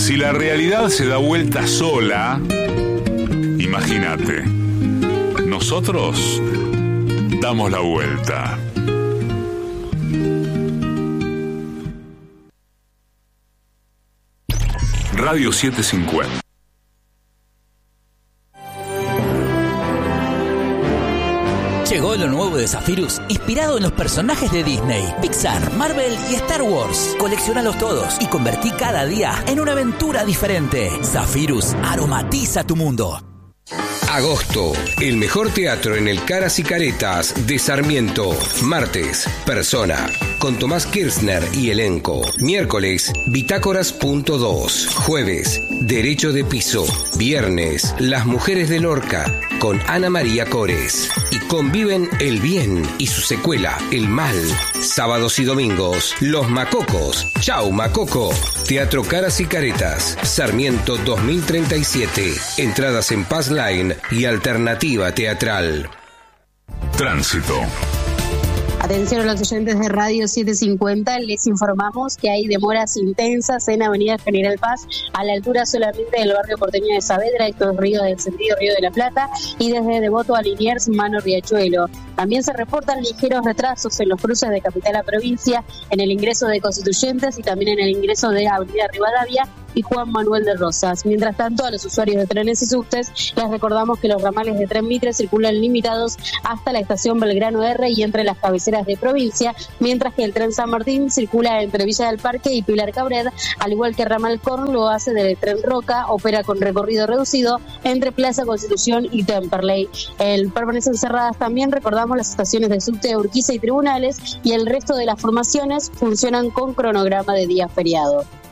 Si la realidad se da vuelta sola, imagínate, nosotros damos la vuelta. Radio 750. Llegó lo nuevo de Zephyrus, inspirado en los personajes de Disney, Pixar, Marvel y Star Wars. Coleccionalos todos y convertí cada día en una aventura diferente. Zephyrus aromatiza tu mundo. Agosto, el mejor teatro en el Caras y Caretas de Sarmiento. Martes, Persona, con Tomás Kirchner y elenco. Miércoles, Bitácoras.2. Jueves, Derecho de Piso. Viernes, Las Mujeres de Lorca, con Ana María Cores. Y conviven el bien y su secuela, el mal. Sábados y domingos, Los Macocos. Chau, Macoco. Teatro Caras y Caretas, Sarmiento 2037. Entradas en Paz Line y Alternativa Teatral. Tránsito. Atención a los oyentes de Radio 750, les informamos que hay demoras intensas en Avenida General Paz, a la altura solamente del barrio porteño de Saavedra, esto es Río del sentido Río de la Plata, y desde Devoto a Liniers, Mano Riachuelo. También se reportan ligeros retrasos en los cruces de capital a provincia, en el ingreso de Constituyentes y también en el ingreso de Avenida Rivadavia y Juan Manuel de Rosas. Mientras tanto, a los usuarios de trenes y subtes les recordamos que los ramales de Tren Mitre circulan limitados hasta la estación Belgrano R y entre las cabeceras de provincia, mientras que el tren San Martín circula entre Villa del Parque y Pilar Cabret, al igual que ramal Corn lo hace del tren Roca, opera con recorrido reducido entre Plaza Constitución y Temperley. Permanecen cerradas también, recordamos, las estaciones de subte Urquiza y Tribunales, y el resto de las formaciones funcionan con cronograma de día feriado.